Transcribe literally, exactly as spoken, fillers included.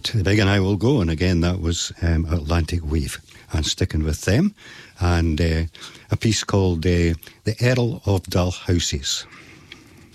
To the Big and I Will Go, and again that was um, Atlantic Wave. And sticking with them, and uh, a piece called uh, The Earl of Dalhousie.